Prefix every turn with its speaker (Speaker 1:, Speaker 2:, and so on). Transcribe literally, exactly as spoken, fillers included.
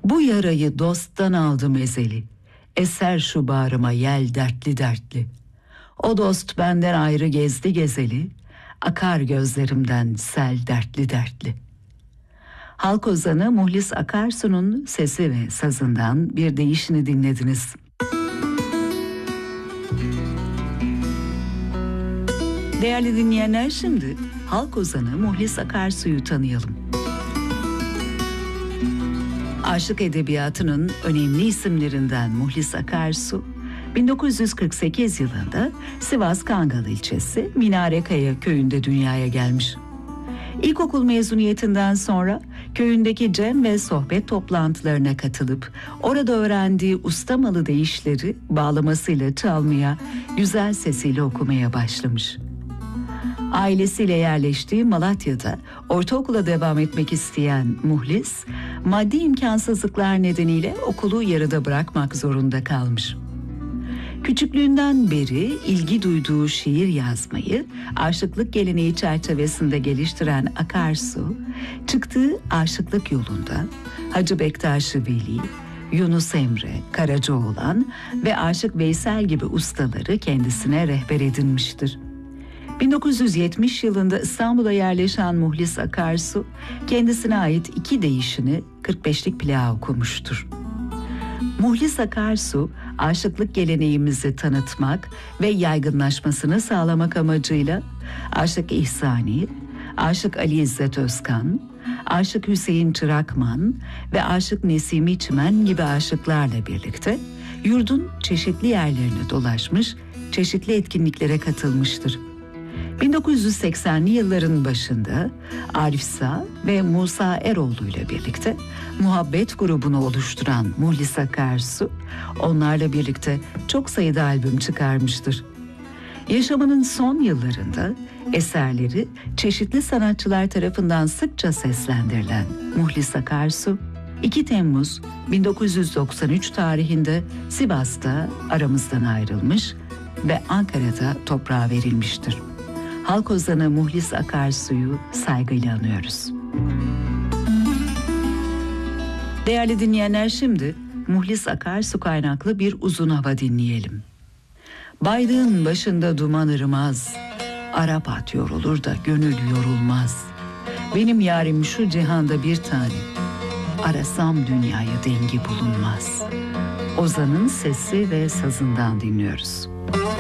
Speaker 1: Bu yarayı dosttan aldım ezeli, eser şu bağrıma yel dertli dertli. O dost benden ayrı gezdi gezeli, akar gözlerimden sel dertli dertli. Halk ozanı Muhlis Akarsu'nun sesi ve sazından bir deyişini dinlediniz. Değerli dinleyenler, şimdi halk ozanı Muhlis Akarsu'yu tanıyalım. Aşık edebiyatının önemli isimlerinden Muhlis Akarsu, bin dokuz yüz kırk sekiz yılında Sivas Kangal ilçesi Minarekaya köyünde dünyaya gelmiş. İlkokul mezuniyetinden sonra köyündeki cem ve sohbet toplantılarına katılıp orada öğrendiği ustamalı deyişleri bağlamasıyla çalmaya, güzel sesiyle okumaya başlamış. Ailesiyle yerleştiği Malatya'da ortaokula devam etmek isteyen Muhlis, maddi imkansızlıklar nedeniyle okulu yarıda bırakmak zorunda kalmış. Küçüklüğünden beri ilgi duyduğu şiir yazmayı aşıklık geleneği çerçevesinde geliştiren Akarsu, çıktığı aşıklık yolunda Hacı Bektaş Veli, Yunus Emre, Karacaoğlan ve Aşık Veysel gibi ustaları kendisine rehber edinmiştir. bin dokuz yüz yetmiş yılında İstanbul'a yerleşen Muhlis Akarsu, kendisine ait iki deyişini kırk beşlik plağa okumuştur. Muhlis Akarsu, aşıklık geleneğimizi tanıtmak ve yaygınlaşmasını sağlamak amacıyla Aşık İhsani, Aşık Ali İzzet Özkan, Aşık Hüseyin Çırakman ve Aşık Nesimi Çimen gibi aşıklarla birlikte yurdun çeşitli yerlerine dolaşmış, çeşitli etkinliklere katılmıştır. bin dokuz yüz seksenli yılların başında Arif Sağ ve Musa Eroğlu ile birlikte Muhabbet grubunu oluşturan Muhlis Akarsu, onlarla birlikte çok sayıda albüm çıkarmıştır. Yaşamının son yıllarında eserleri çeşitli sanatçılar tarafından sıkça seslendirilen Muhlis Akarsu, iki Temmuz bin dokuz yüz doksan üç tarihinde Sivas'ta aramızdan ayrılmış ve Ankara'da toprağa verilmiştir. Halk ozanı Muhlis Akarsu'yu saygıyla anıyoruz. Değerli dinleyenler, şimdi Muhlis Akarsu kaynaklı bir uzun hava dinleyelim. Baydığın başında duman ırmaz, Arap at yorulur da gönül yorulmaz. Benim yarim şu cihanda bir tane, arasam dünyaya dengi bulunmaz. Ozan'ın sesi ve sazından dinliyoruz.